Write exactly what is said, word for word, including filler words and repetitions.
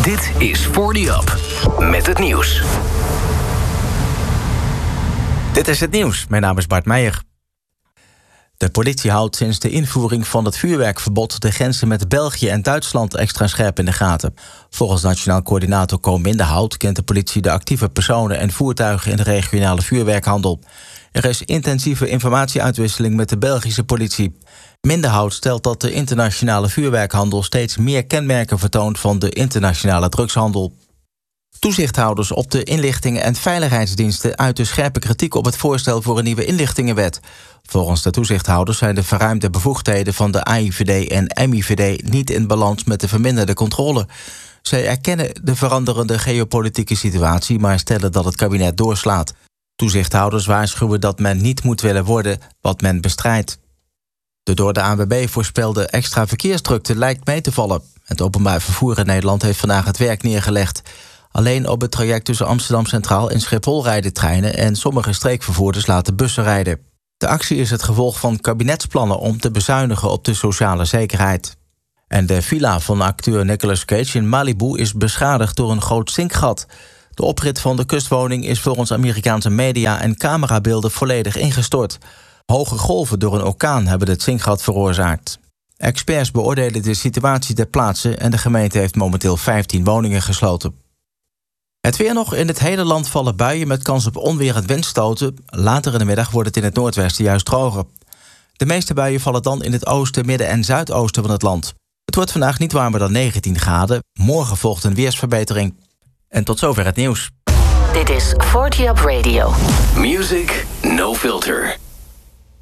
Dit is forty Up, met het nieuws. Dit is het nieuws. Mijn naam is Bart Meijer. De politie houdt sinds de invoering van het vuurwerkverbod de grenzen met België en Duitsland extra scherp in de gaten. Volgens Nationaal Coördinator Co Minderhout kent de politie de actieve personen en voertuigen in de regionale vuurwerkhandel. Er is intensieve informatieuitwisseling met de Belgische politie. Minderhout stelt dat de internationale vuurwerkhandel steeds meer kenmerken vertoont van de internationale drugshandel. Toezichthouders op de inlichtingen- en veiligheidsdiensten uiten scherpe kritiek op het voorstel voor een nieuwe inlichtingenwet. Volgens de toezichthouders zijn de verruimde bevoegdheden van de A I V D en M I V D niet in balans met de verminderde controle. Zij erkennen de veranderende geopolitieke situatie, maar stellen dat het kabinet doorslaat. Toezichthouders waarschuwen dat men niet moet willen worden wat men bestrijdt. De door de A N W B voorspelde extra verkeersdrukte lijkt mee te vallen. Het openbaar vervoer in Nederland heeft vandaag het werk neergelegd. Alleen op het traject tussen Amsterdam Centraal en Schiphol rijden treinen en sommige streekvervoerders laten bussen rijden. De actie is het gevolg van kabinetsplannen om te bezuinigen op de sociale zekerheid. En de villa van acteur Nicolas Cage in Malibu is beschadigd door een groot zinkgat. De oprit van de kustwoning is volgens Amerikaanse media en camerabeelden volledig ingestort. Hoge golven door een orkaan hebben het zinkgat veroorzaakt. Experts beoordelen de situatie ter plaatse en de gemeente heeft momenteel vijftien woningen gesloten. Het weer nog. In het hele land vallen buien met kans op onweer en windstoten. Later in de middag wordt het in het noordwesten juist droger. De meeste buien vallen dan in het oosten, midden en zuidoosten van het land. Het wordt vandaag niet warmer dan negentien graden. Morgen volgt een weersverbetering. En tot zover het nieuws. Dit is forty Up Radio. Music no filter.